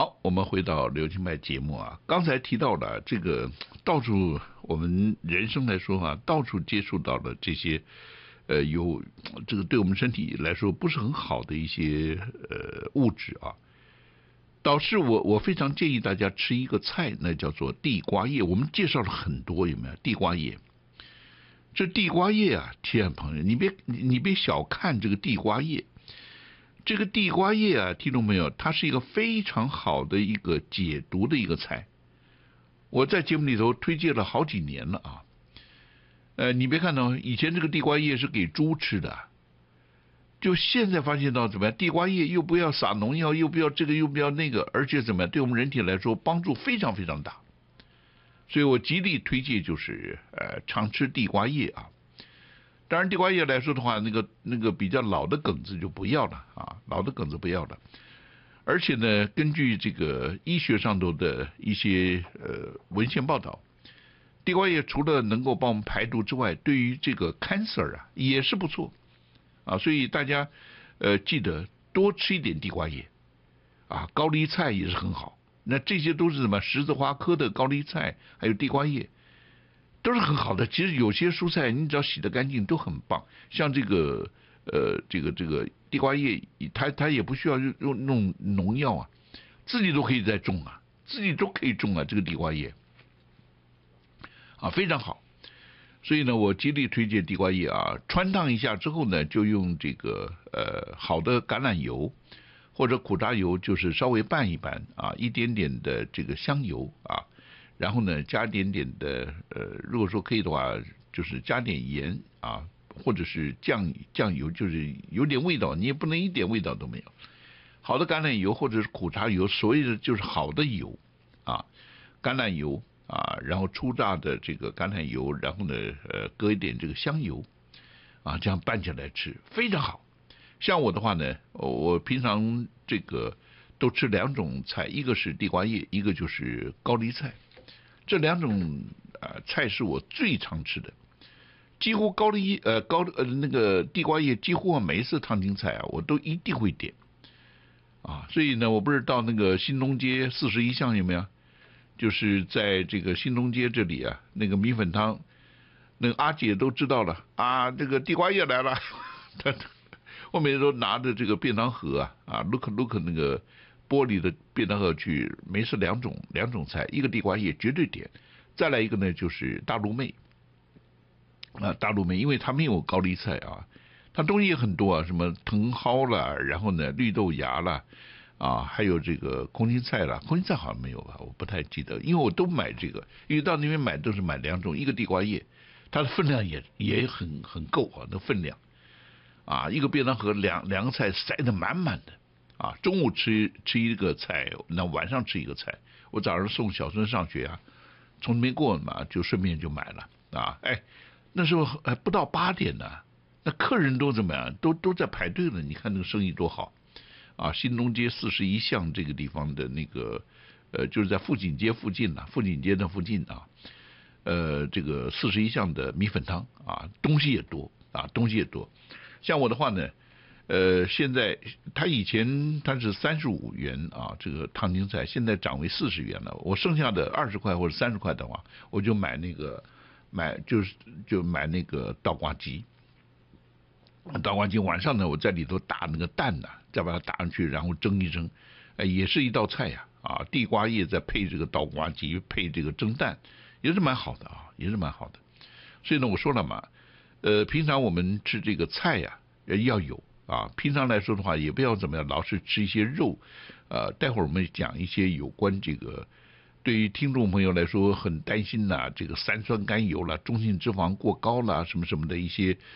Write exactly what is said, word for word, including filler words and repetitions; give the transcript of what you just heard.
好，我们回到刘清派节目啊，刚才提到了这个到处我们人生来说啊，到处接触到了这些，呃，有这个对我们身体来说不是很好的一些呃物质啊，导致我我非常建议大家吃一个菜，那叫做地瓜叶。我们介绍了很多，有没有地瓜叶？这地瓜叶啊，亲爱的朋友，你别你别小看这个地瓜叶。这个地瓜叶啊，听众朋友，它是一个非常好的一个解毒的一个菜。我在节目里头推荐了好几年了啊。呃，你别看到以前这个地瓜叶是给猪吃的，就现在发现到怎么样？地瓜叶又不要撒农药，又不要这个，又不要那个，而且怎么样？对我们人体来说帮助非常非常大。所以我极力推荐就是呃常吃地瓜叶啊。当然，地瓜叶来说的话，那个那个比较老的梗子就不要了啊，老的梗子不要了。而且呢，根据这个医学上头的一些呃文献报道，地瓜叶除了能够帮我们排毒之外，对于这个 cancer 啊也是不错啊。所以大家呃记得多吃一点地瓜叶啊，高丽菜也是很好。那这些都是什么十字花科的高丽菜，还有地瓜叶。都是很好的，其实有些蔬菜你只要洗得干净都很棒，像这个呃这个这个地瓜叶，它它也不需要用用弄农药啊，自己都可以再种啊，自己都可以种啊，这个地瓜叶啊非常好，所以呢我极力推荐地瓜叶啊，穿烫一下之后呢，就用这个呃好的橄榄油或者苦榨油，就是稍微拌一拌啊，一点点的这个香油啊。然后呢，加一点点的呃，如果说可以的话，就是加点盐啊，或者是酱酱油，就是有点味道，你也不能一点味道都没有。好的橄榄油或者是苦茶油，所谓的就是好的油啊，橄榄油啊，然后初榨的这个橄榄油，然后呢，呃，搁一点这个香油啊，这样拌起来吃非常好。像我的话呢，我平常这个都吃两种菜，一个是地瓜叶，一个就是高丽菜。这两种呃菜是我最常吃的，几乎高丽呃高呃那个地瓜叶几乎每一次烫青菜啊，我都一定会点啊。所以呢，我不是到那个新东街四十一巷有没有？就是在这个新东街这里啊，那个米粉汤，那个阿姐都知道了啊，这个地瓜叶来了，他我每次都拿着这个便当盒啊啊 ，look look 那个。玻璃的便当盒去，没事两种两种菜，一个地瓜叶绝对点，再来一个呢就是大陆妹啊，大陆妹，因为它没有高丽菜啊，它东西也很多啊，什么茼蒿啦，然后呢绿豆芽啦，啊，还有这个空心菜啦，空心菜好像没有吧，我不太记得，因为我都买这个，因为到那边买都是买两种，一个地瓜叶，它的分量也也很很够啊，那分量啊，一个便当盒两两个菜塞得满满的。啊，中午吃吃一个菜，那晚上吃一个菜。我早上送小孙上学啊，从那边过嘛，就顺便就买了啊。哎，那时候还不到八点呢，那客人都怎么样？都都在排队了。你看那个生意多好啊！新东街四十一巷这个地方的那个呃，就是在富锦街附近呐，富锦街那附近啊，呃，这个四十一巷的米粉汤啊，东西也多啊，东西也多。像我的话呢。呃，现在他以前他是三十五元啊，这个烫青菜现在涨为四十元了。我剩下的二十块或者三十块的话，我就买那个买就是就买那个倒挂鸡。倒挂鸡晚上呢，我在里头打那个蛋呢、啊，再把它打上去，然后蒸一蒸，呃，也是一道菜呀啊，地瓜叶再配这个倒挂鸡，配这个蒸蛋，也是蛮好的啊，也是蛮好的。所以呢，我说了嘛，呃，平常我们吃这个菜呀、啊，要有。啊，平常来说的话，也不要怎么样，老是吃一些肉。呃，待会儿我们讲一些有关这个，对于听众朋友来说很担心呐、啊，这个三酸甘油啦、中性脂肪过高啦，什么什么的一些